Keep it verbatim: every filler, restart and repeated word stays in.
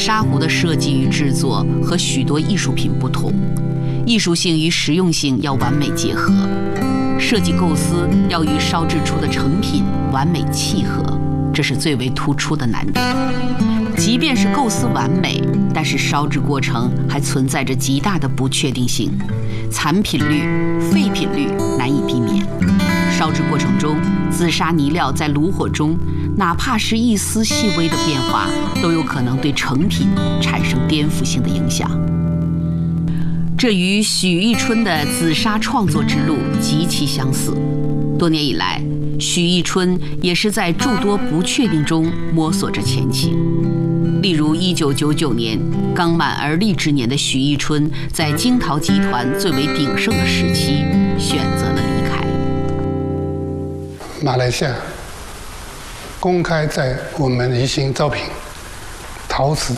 沙壶的设计与制作和许多艺术品不同，艺术性与实用性要完美结合，设计构思要与烧制出的成品完美契合，这是最为突出的难点。即便是构思完美，但是烧制过程还存在着极大的不确定性，残品率、废品率难以避免。烧制过程中，紫砂泥料在炉火中，哪怕是一丝细微的变化，都有可能对成品产生颠覆性的影响。这与许玉春的紫砂创作之路极其相似。多年以来，许玉春也是在诸多不确定中摸索着前行。例如一九九九年，刚满而立之年的许玉春，在金陶集团最为鼎盛的时期，选择了离开。 马来西亚公开在我们宜兴招聘陶瓷